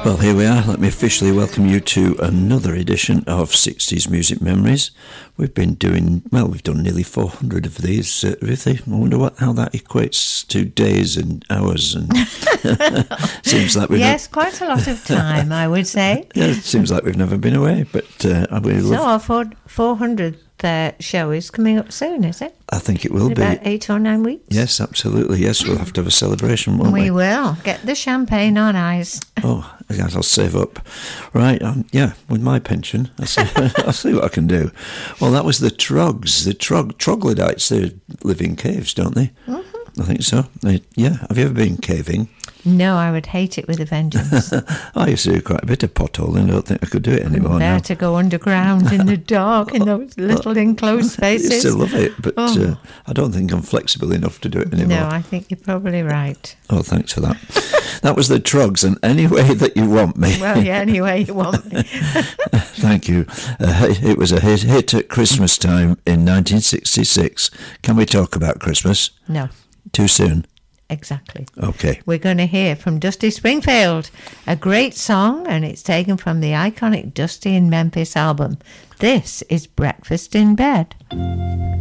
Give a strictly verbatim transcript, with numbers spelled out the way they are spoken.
Well, here we are. Let me officially welcome you to another edition of sixties Music Memories. We've been doing, well, we've done nearly four hundred of these, uh, Ruthie. I wonder what how that equates to days and hours. And seems like we've Yes, not... quite a lot of time, I would say. Yeah, it seems like we've never been away, but uh, we so love... our four, four hundredth uh, show is coming up soon, is it? I think it will In be. about eight or nine weeks? Yes, absolutely. Yes, we'll have to have a celebration, won't we? We will. Get the champagne on ice. Oh, yes, I'll save up. Right, um, yeah, with my pension, I'll see, I'll see what I can do. Well, that was the Trogs. The trog, troglodytes, they live in caves, don't they? Mm-hmm. I think so. They, yeah, have you ever been caving? No, I would hate it with a vengeance. I used to do quite a bit of potholing. I don't think I could do it anymore There now. to go underground in the dark in those little enclosed spaces. I used to love it, but oh. uh, I don't think I'm flexible enough to do it anymore. No, I think you're probably right. Oh, thanks for that. That was the Trogs, and any way that you want me. Well, yeah, any way you want me. Thank you. Uh, it was a hit, hit at Christmas time in nineteen sixty-six. Can we talk about Christmas? No. Too soon? Exactly. Okay. We're going to hear from Dusty Springfield, a great song, and it's taken from the iconic Dusty in Memphis album. This is Breakfast in Bed.